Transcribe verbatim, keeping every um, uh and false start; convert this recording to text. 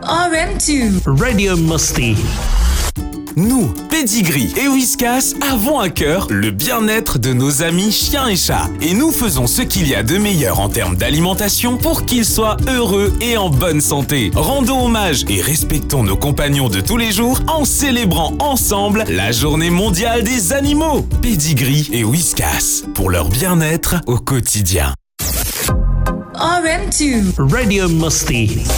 R M deux. Radio Musty. Nous, Pedigree et Whiskas, avons à cœur le bien-être de nos amis chiens et chats. Et nous faisons ce qu'il y a de meilleur en termes d'alimentation pour qu'ils soient heureux et en bonne santé. Rendons hommage et respectons nos compagnons de tous les jours en célébrant ensemble la journée mondiale des animaux. Pedigree et Whiskas, pour leur bien-être au quotidien. R M deux. Radio Musty.